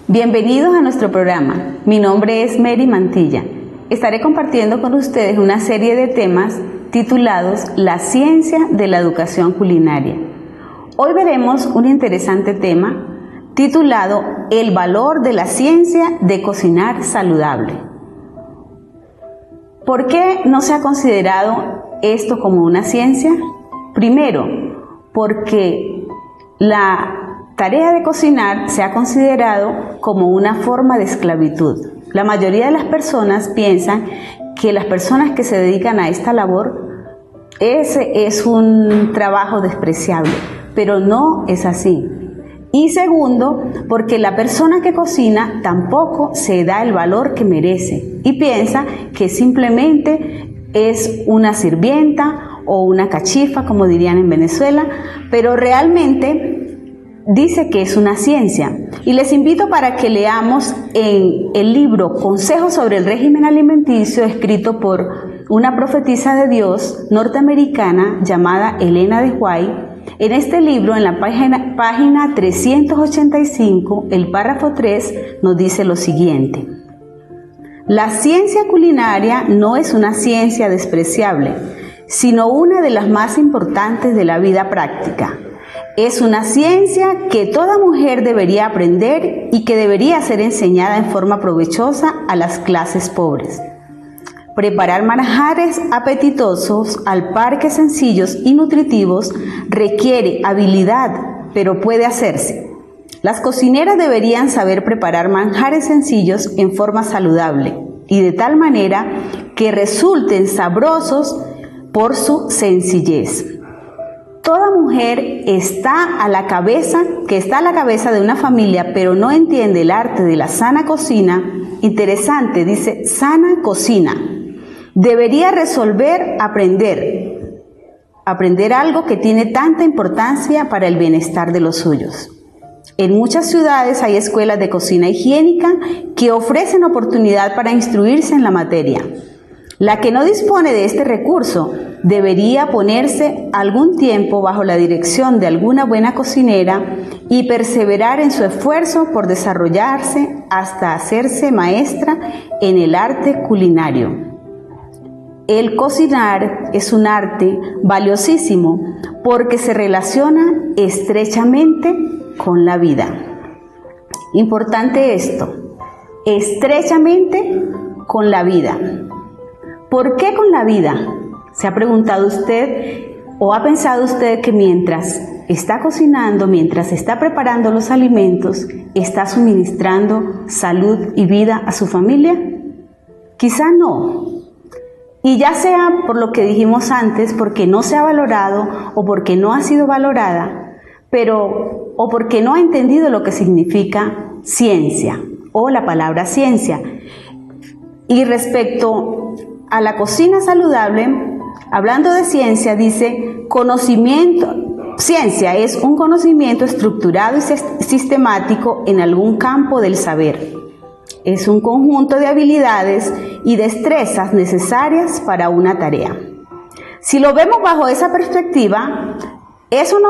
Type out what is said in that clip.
Bienvenidos a nuestro programa. Mi nombre es Mary Mantilla. Estaré compartiendo con ustedes una serie de temas titulados La ciencia de la educación culinaria. Hoy veremos un interesante tema titulado El valor de la ciencia de cocinar saludable. ¿Por qué no se ha considerado esto como una ciencia? Primero, porque la tarea de cocinar se ha considerado como una forma de esclavitud. La mayoría de las personas piensan que las personas que se dedican a esta labor, ese es un trabajo despreciable, pero no es así. Y segundo, porque la persona que cocina tampoco se da el valor que merece y piensa que simplemente es una sirvienta o una cachifa, como dirían en Venezuela, pero realmente dice que es una ciencia. Y les invito para que leamos en el libro Consejos sobre el régimen alimenticio, escrito por una profetisa de Dios norteamericana llamada Elena de White. En este libro, en la página 385, el párrafo 3 nos dice lo siguiente: la ciencia culinaria no es una ciencia despreciable, sino una de las más importantes de la vida práctica. Es una ciencia que toda mujer debería aprender y que debería ser enseñada en forma provechosa a las clases pobres. Preparar manjares apetitosos al par que sencillos y nutritivos requiere habilidad, pero puede hacerse. Las cocineras deberían saber preparar manjares sencillos en forma saludable y de tal manera que resulten sabrosos por su sencillez. Toda mujer está a la cabeza de una familia, pero no entiende el arte de la sana cocina. Interesante, dice sana cocina. Debería aprender algo que tiene tanta importancia para el bienestar de los suyos. En muchas ciudades hay escuelas de cocina higiénica que ofrecen oportunidad para instruirse en la materia. La que no dispone de este recurso debería ponerse algún tiempo bajo la dirección de alguna buena cocinera y perseverar en su esfuerzo por desarrollarse hasta hacerse maestra en el arte culinario. El cocinar es un arte valiosísimo porque se relaciona estrechamente con la vida. Importante esto, estrechamente con la vida. ¿Por qué con la vida? ¿Se ha preguntado usted o ha pensado usted que mientras está cocinando, mientras está preparando los alimentos, está suministrando salud y vida a su familia? Quizá no. Y ya sea por lo que dijimos antes, porque no se ha valorado o porque no ha sido valorada, o porque no ha entendido lo que significa ciencia o la palabra ciencia. Y respecto a la cocina saludable, hablando de ciencia, dice ciencia es un conocimiento estructurado y sistemático en algún campo del saber. Es un conjunto de habilidades y destrezas necesarias para una tarea. Si lo vemos bajo esa perspectiva, eso no